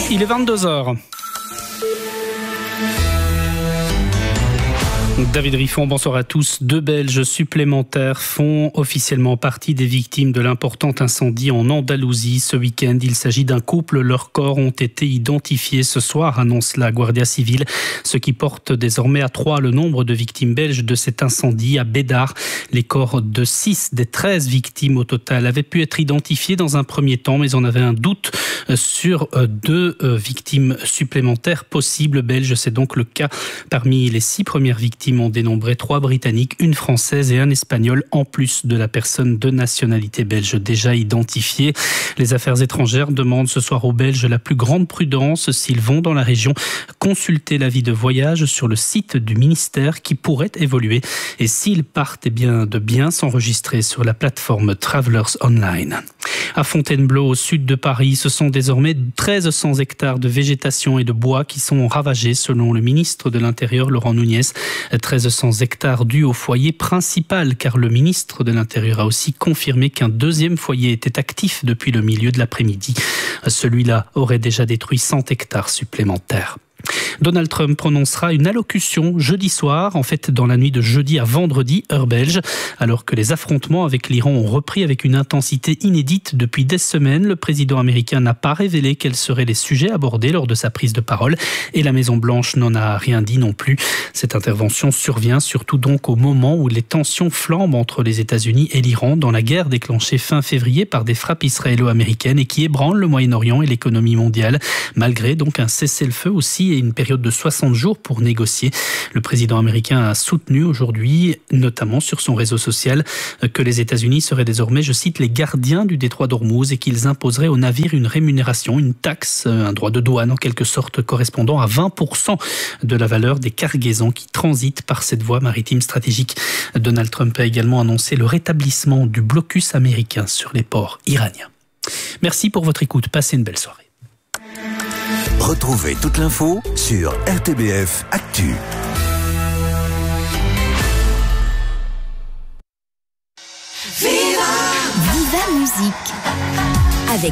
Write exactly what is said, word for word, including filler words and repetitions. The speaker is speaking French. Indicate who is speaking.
Speaker 1: Il est vingt-deux heures. David Riffon, bonsoir à tous. Deux Belges supplémentaires font officiellement partie des victimes de l'important incendie en Andalousie ce week-end. Il s'agit d'un couple. Leurs corps ont été identifiés ce soir, annonce la Guardia Civile, ce qui porte désormais à trois le nombre de victimes belges de cet incendie à Bédard. Les corps de six des treize victimes au total avaient pu être identifiés dans un premier temps, mais on avait un doute sur deux victimes supplémentaires possibles belges. C'est donc le cas. Parmi les six premières victimes, ont dénombré trois Britanniques, une Française et un Espagnol, en plus de la personne de nationalité belge déjà identifiée. Les affaires étrangères demandent ce soir aux Belges la plus grande prudence s'ils vont dans la région. Consulter l'avis de voyage sur le site du ministère qui pourrait évoluer. Et s'ils partent, eh bien, de bien s'enregistrer sur la plateforme Travelers Online. À Fontainebleau, au sud de Paris, ce sont désormais mille trois cents hectares de végétation et de bois qui sont ravagés, selon le ministre de l'Intérieur, Laurent Nunez. mille trois cents hectares dus au foyer principal, car le ministre de l'Intérieur a aussi confirmé qu'un deuxième foyer était actif depuis le milieu de l'après-midi. Celui-là aurait déjà détruit cent hectares supplémentaires. Donald Trump prononcera une allocution jeudi soir, en fait dans la nuit de jeudi à vendredi, heure belge. Alors que les affrontements avec l'Iran ont repris avec une intensité inédite depuis des semaines, le président américain n'a pas révélé quels seraient les sujets abordés lors de sa prise de parole et la Maison-Blanche n'en a rien dit non plus. Cette intervention survient surtout donc au moment où les tensions flambent entre les États-Unis et l'Iran dans la guerre déclenchée fin février par des frappes israélo-américaines et qui ébranle le Moyen-Orient et l'économie mondiale, malgré donc un cessez-le-feu aussi et une période de soixante jours pour négocier. Le président américain a soutenu aujourd'hui, notamment sur son réseau social, que les États-Unis seraient désormais, je cite, les gardiens du détroit d'Ormuz et qu'ils imposeraient aux navires une rémunération, une taxe, un droit de douane en quelque sorte correspondant à vingt pour cent de la valeur des cargaisons qui transitent par cette voie maritime stratégique. Donald Trump a également annoncé le rétablissement du blocus américain sur les ports iraniens. Merci pour votre écoute. Passez une belle soirée.
Speaker 2: Retrouvez toute l'info sur R T B F Actu.
Speaker 3: Viva Viva Musique.